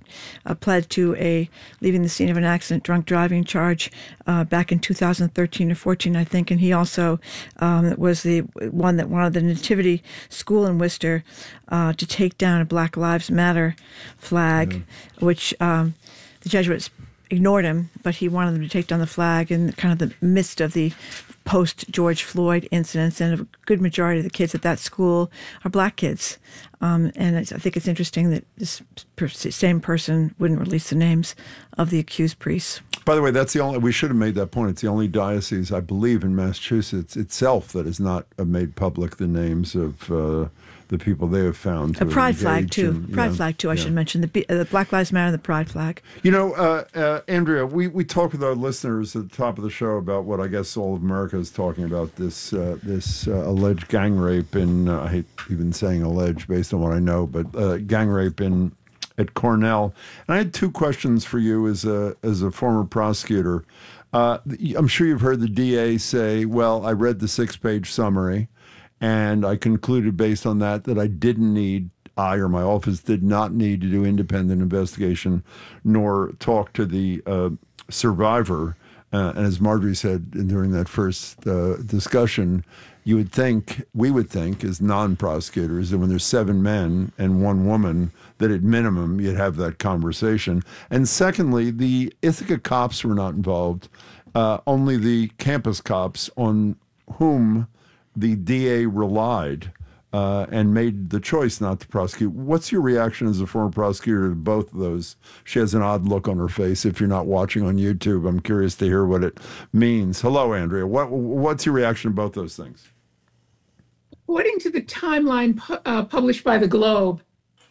to leaving the scene of an accident drunk driving charge back in 2013 or 14, I think, and he also was the one that wanted the Nativity School in Worcester to take down a Black Lives Matter flag, which the Jesuits ignored him, but he wanted them to take down the flag in kind of the midst of the post-George Floyd incidents, and a good majority of the kids at that school are black kids. And I think it's interesting that this same person wouldn't release the names of the accused priests. By the way, that's the only, we should have made that point. It's the only diocese, I believe, in Massachusetts itself that has not made public the names of the people they have found. A pride flag, too. I should mention. The Black Lives Matter and the pride flag. You know, Andrea, we talk with our listeners at the top of the show about what I guess all of America is talking about, this alleged gang rape in, I hate even saying alleged based on what I know, but gang rape at Cornell. And I had two questions for you as a former prosecutor. I'm sure you've heard the DA say, well, I read the 6-page summary, and I concluded based on that I didn't need, I or my office did not need to do independent investigation nor talk to the survivor. And as Marjorie said during that first discussion, we would think as non-prosecutors that when there's 7 men and 1 woman, that at minimum you'd have that conversation. And secondly, the Ithaca cops were not involved, only the campus cops on whom the DA relied and made the choice not to prosecute. What's your reaction as a former prosecutor to both of those? She has an odd look on her face. If you're not watching on YouTube, I'm curious to hear what it means. Hello, Andrea. What's your reaction to both those things? According to the timeline published by the Globe,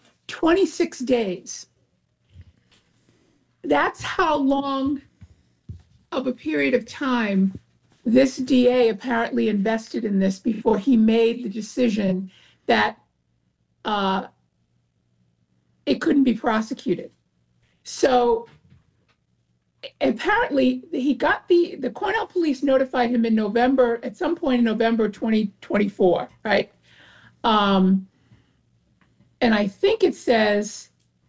26 days. That's how long of a period of time this DA apparently invested in this before he made the decision that it couldn't be prosecuted. So apparently he got the Cornell police notified him in November, at some point in November 2024, right? And I think it says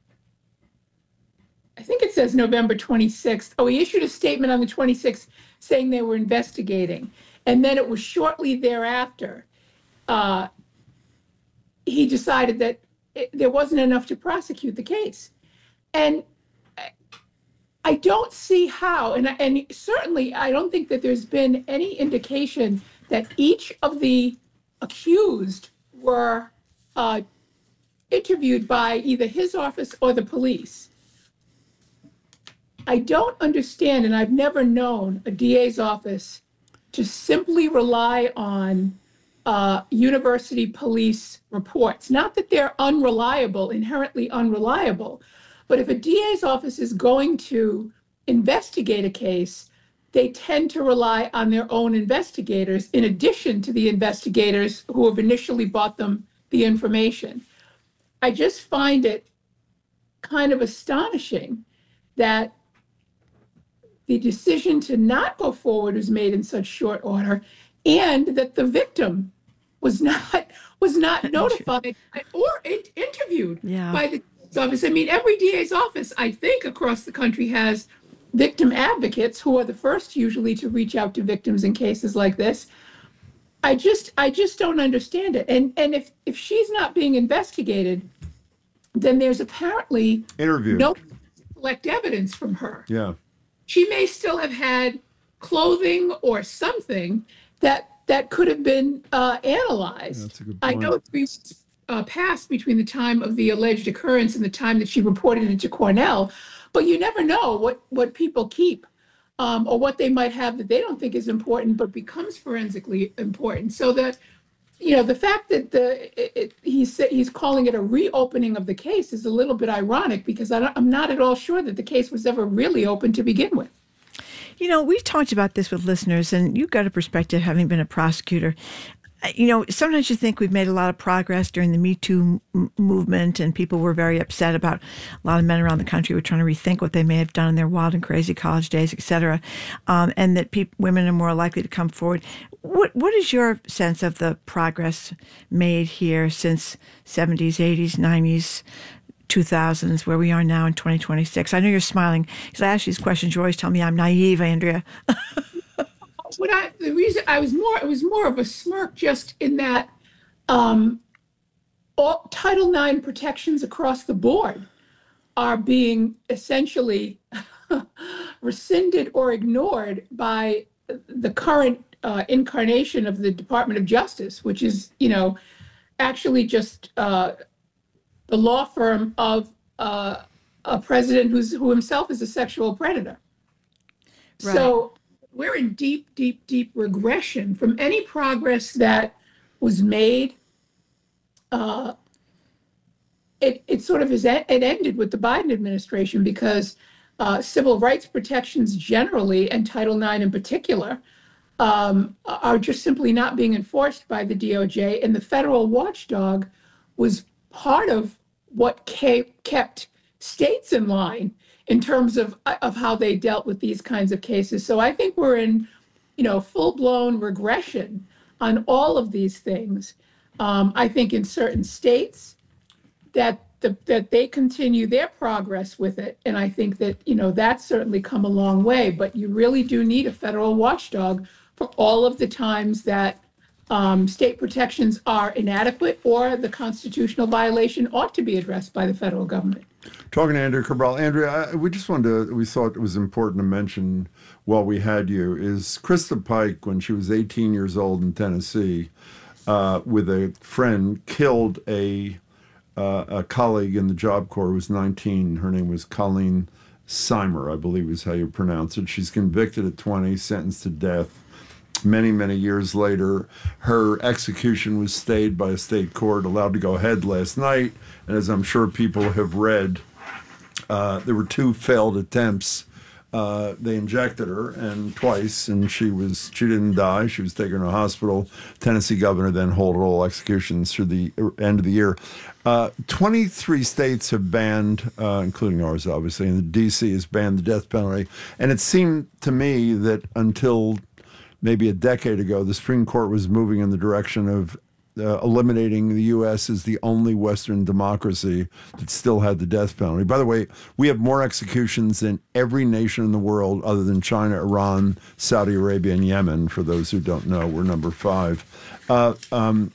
November 26th. Oh, he issued a statement on the 26th saying they were investigating. And then it was shortly thereafter, he decided that there wasn't enough to prosecute the case. And I don't see how, and certainly I don't think that there's been any indication that each of the accused were interviewed by either his office or the police. I don't understand, and I've never known a DA's office to simply rely on university police reports. Not that they're unreliable, inherently unreliable, but if a DA's office is going to investigate a case, they tend to rely on their own investigators in addition to the investigators who have initially brought them the information. I just find it kind of astonishing that the decision to not go forward was made in such short order, and that the victim was not notified or interviewed by the DA's office. I mean, every DA's office, I think, across the country has victim advocates who are the first usually to reach out to victims in cases like this. I just don't understand it. And if she's not being investigated, then there's apparently no collect evidence from her. Yeah. She may still have had clothing or something that could have been analyzed. That's a good point. I know 3 weeks passed between the time of the alleged occurrence and the time that she reported it to Cornell, but you never know what people keep or what they might have that they don't think is important but becomes forensically important. So that, the fact that he's calling it a reopening of the case is a little bit ironic, because I'm not at all sure that the case was ever really open to begin with. We've talked about this with listeners, and you've got a perspective having been a prosecutor. sometimes you think we've made a lot of progress during the Me Too movement, and people were very upset about a lot of men around the country were trying to rethink what they may have done in their wild and crazy college days, et cetera, and that women are more likely to come forward. What is your sense of the progress made here since 70s, 80s, 90s, 2000s, where we are now in 2026? I know you're smiling because I ask these questions. You always tell me I'm naive, Andrea. The reason it was more of a smirk, just in that all Title IX protections across the board are being essentially rescinded or ignored by the current incarnation of the Department of Justice, which is, actually just the law firm of a president who himself is a sexual predator. Right. So we're in deep, deep, deep regression from any progress that was made. It sort of it ended with the Biden administration, because civil rights protections generally, and Title IX in particular, are just simply not being enforced by the DOJ. And the federal watchdog was part of what kept states in line in terms of how they dealt with these kinds of cases. So I think we're in, full-blown regression on all of these things. I think in certain states that they continue their progress with it, and I think that that's certainly come a long way. But you really do need a federal watchdog for all of the times that state protections are inadequate or the constitutional violation ought to be addressed by the federal government. Talking to Andrea Cabral. Andrea, we thought it was important to mention while we had you, is Krista Pike, when she was 18 years old in Tennessee, with a friend, killed a colleague in the Job Corps who was 19. Her name was Colleen Simer, I believe is how you pronounce it. She's convicted at 20, sentenced to death. Many, many years later, her execution was stayed by a state court, allowed to go ahead last night. And as I'm sure people have read, there were 2 failed attempts. They injected her twice, and she didn't die. She was taken to a hospital. Tennessee governor then held all executions through the end of the year. 23 states have banned, including ours, obviously, and the D.C. has banned the death penalty. And it seemed to me that until maybe a decade ago, the Supreme Court was moving in the direction of eliminating the U.S. as the only Western democracy that still had the death penalty. By the way, we have more executions than every nation in the world other than China, Iran, Saudi Arabia, and Yemen. For those who don't know, we're number 5.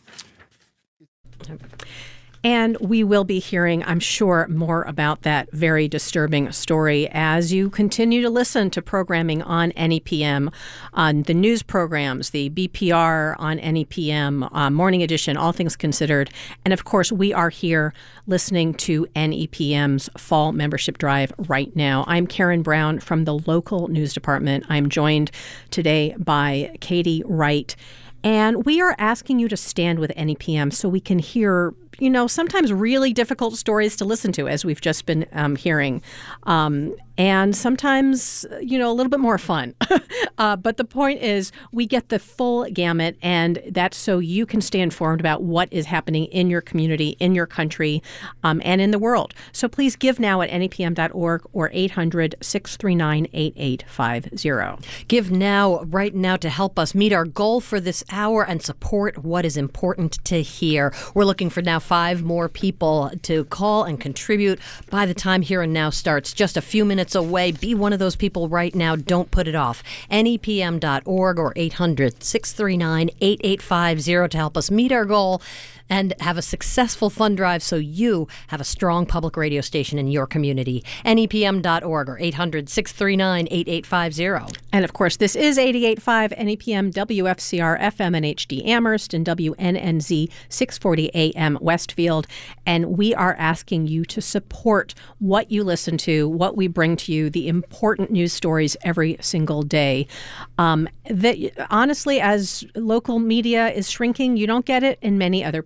And we will be hearing, I'm sure, more about that very disturbing story as you continue to listen to programming on NEPM, on the news programs, the BPR on NEPM, Morning Edition, All Things Considered. And of course, we are here listening to NEPM's Fall Membership Drive right now. I'm Karen Brown from the local news department. I'm joined today by Katie Wright. And we are asking you to stand with NEPM so we can hear, sometimes really difficult stories to listen to, as we've just been hearing. And sometimes, a little bit more fun. But the point is we get the full gamut, and that's so you can stay informed about what is happening in your community, in your country, and in the world. So please give now at nepm.org or 800-639-8850. Give now, right now, to help us meet our goal for this hour and support what is important to hear. We're looking for now 5 more people to call and contribute by the time Here and Now starts. Just a few minutes away. Be one of those people right now. Don't put it off. NEPM.org or 800-639-8850 to help us meet our goal and have a successful fund drive so you have a strong public radio station in your community. NEPM.org or 800-639-8850. And of course, this is 88.5 NEPM WFCR FM and HD Amherst and WNNZ 640 AM Westfield. And we are asking you to support what you listen to, what we bring to you, the important news stories every single day. That honestly, as local media is shrinking, you don't get it in many other places.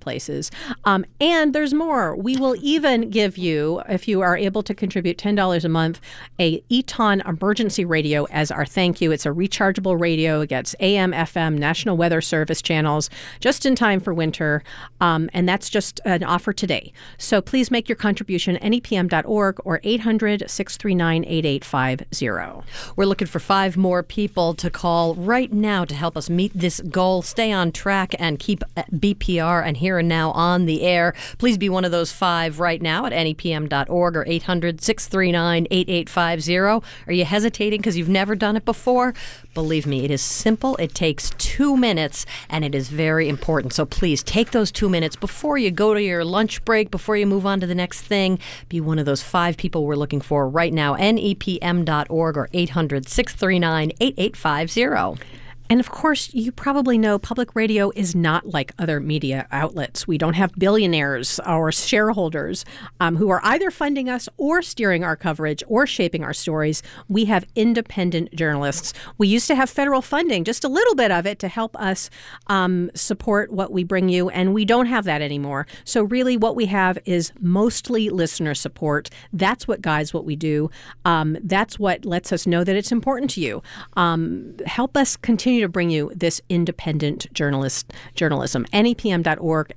places. And there's more. We will even give you, if you are able to contribute $10 a month, a Eton emergency radio as our thank you. It's a rechargeable radio. It gets AM, FM, National Weather Service channels just in time for winter. And that's just an offer today. So please make your contribution nepm.org or 800-639-8850. We're looking for 5 more people to call right now to help us meet this goal, stay on track, and keep BPR and Here and Now on the air. Please be one of those 5 right now at nepm.org or 800-639-8850. Are you hesitating because you've never done it before? Believe me, it is simple. It takes 2 minutes, and it is very important. So please take those 2 minutes before you go to your lunch break, before you move on to the next thing. Be one of those 5 people we're looking for right now. nepm.org or 800-639-8850. And of course, you probably know public radio is not like other media outlets. We don't have billionaires or shareholders who are either funding us or steering our coverage or shaping our stories. We have independent journalists. We used to have federal funding, just a little bit of it, to help us support what we bring you, and we don't have that anymore. So really what we have is mostly listener support. That's what guides what we do. That's what lets us know that it's important to you. Help us continue to bring you this independent journalism. nepm.org,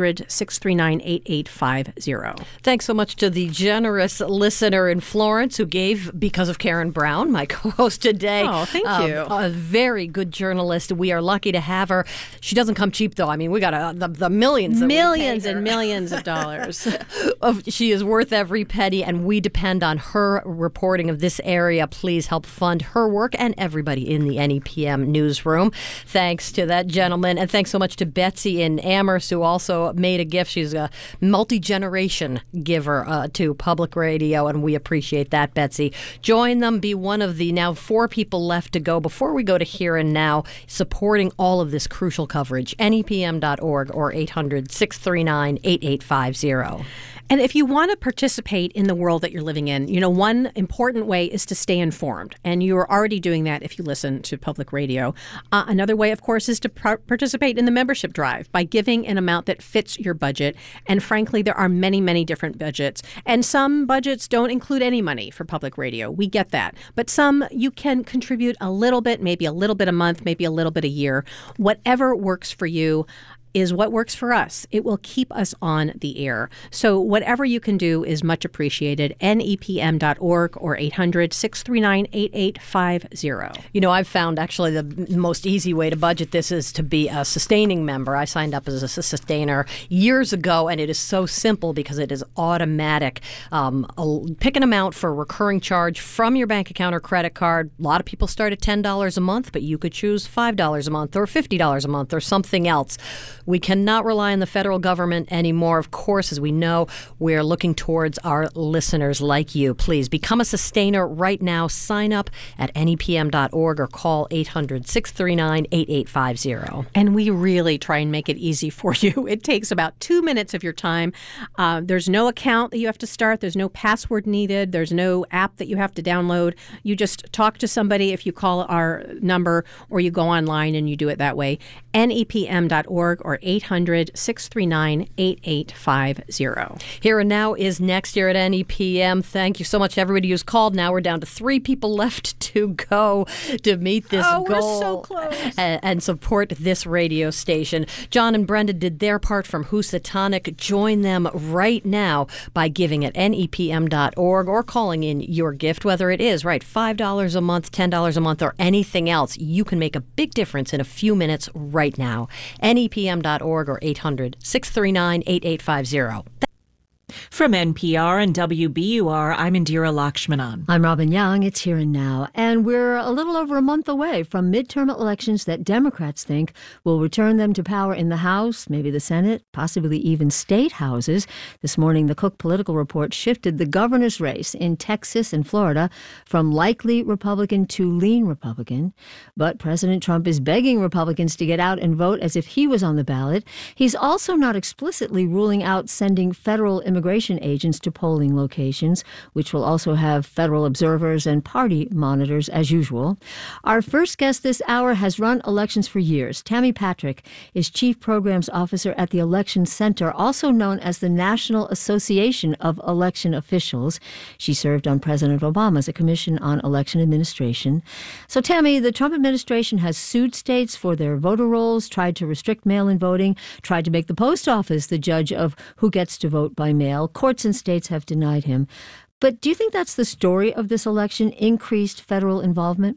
800-639-8850. Thanks so much to the generous listener in Florence who gave because of Karen Brown, my co-host today. Oh, thank you. A very good journalist. We are lucky to have her. She doesn't come cheap, though. I mean, we got the millions. Millions and millions of dollars. She is worth every penny, and we depend on her reporting of this area. Please help fund her work and everybody in the NEPM newsroom. Thanks to that gentleman, and thanks so much to Betsy in Amherst, who also made a gift. She's a multi-generation giver to public radio, and we appreciate that, Betsy. Join them. Be one of the now 4 people left to go before we go to Here and Now, supporting all of this crucial coverage. nepm.org or 800-639-8850. And if you want to participate in the world that you're living in, one important way is to stay informed. And you're already doing that if you listen to public radio. Another way, of course, is to participate in the membership drive by giving an amount that fits your budget. And frankly, there are many, many different budgets. And some budgets don't include any money for public radio. We get that. But some you can contribute a little bit, maybe a little bit a month, maybe a little bit a year. Whatever works for you is what works for us. It will keep us on the air. So whatever you can do is much appreciated. nepm.org or 800-639-8850. I've found actually the most easy way to budget this is to be a sustaining member. I signed up as a sustainer years ago, and it is so simple because it is automatic. Pick an amount for a recurring charge from your bank account or credit card. A lot of people start at $10 a month, but you could choose $5 a month or $50 a month or something else. We cannot rely on the federal government anymore. Of course, as we know, we're looking towards our listeners like you. Please become a sustainer right now. Sign up at nepm.org or call 800-639-8850. And we really try and make it easy for you. It takes about 2 minutes of your time. There's no account that you have to start. There's no password needed. There's no app that you have to download. You just talk to somebody if you call our number, or you go online and you do it that way. nepm.org or 800-639-8850. Here and Now is next year at NEPM. Thank you so much to everybody who's called. Now we're down to 3 people left to go to meet this goal. We're so close. And support this radio station. John and Brenda did their part from Housatonic. Join them right now by giving at nepm.org or calling in your gift, whether it is, $5 a month, $10 a month, or anything else. You can make a big difference in a few minutes right now. nepm.org or 800-639-8850. From NPR and WBUR, I'm Indira Lakshmanan. I'm Robin Young. It's Here and Now. And we're a little over a month away from midterm elections that Democrats think will return them to power in the House, maybe the Senate, possibly even state houses. This morning, the Cook Political Report shifted the governor's race in Texas and Florida from likely Republican to lean Republican. But President Trump is begging Republicans to get out and vote as if he was on the ballot. He's also not explicitly ruling out sending federal immigration immigration agents to polling locations, which will also have federal observers and party monitors as usual. Our first guest this hour has run elections for years. Tammy Patrick is Chief Programs Officer at the Election Center, also known as the National Association of Election Officials. She served on President Obama's Commission on Election Administration. So, Tammy, the Trump administration has sued states for their voter rolls, tried to restrict mail-in voting, tried to make the post office the judge of who gets to vote by mail. Courts in states have denied him. But do you think that's the story of this election, increased federal involvement?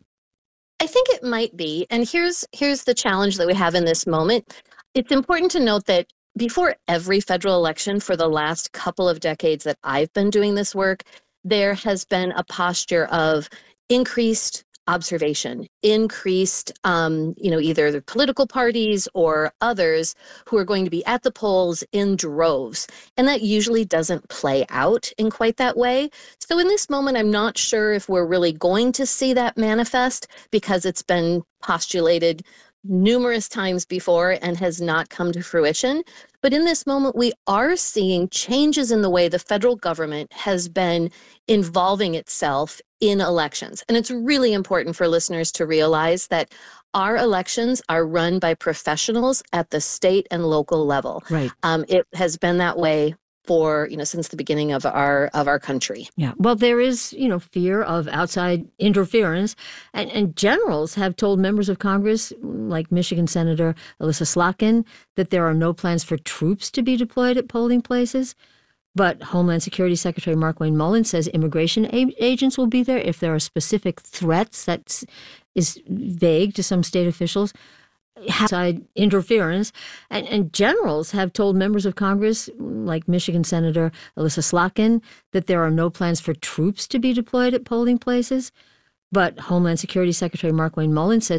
I think it might be. And here's the challenge that we have in this moment. It's important to note that before every federal election for the last couple of decades that I've been doing this work, there has been a posture of increased observation, increased, either the political parties or others who are going to be at the polls in droves. And that usually doesn't play out in quite that way. So in this moment, I'm not sure if we're really going to see that manifest because it's been postulated numerous times before and has not come to fruition. But in this moment, we are seeing changes in the way the federal government has been involving itself in elections. And it's really important for listeners to realize that our elections are run by professionals at the state and local level. Right. It has been that way for, since the beginning of our country. Yeah. Well, there is, fear of outside interference. And generals have told members of Congress, like Michigan Senator Elissa Slotkin, that there are no plans for troops to be deployed at polling places. But Homeland Security Secretary Markwayne Mullin says immigration agents will be there if there are specific threats. That is vague to some state officials. Outside interference. And generals have told members of Congress, like Michigan Senator Elissa Slotkin, that there are no plans for troops to be deployed at polling places. But Homeland Security Secretary Markwayne Mullin says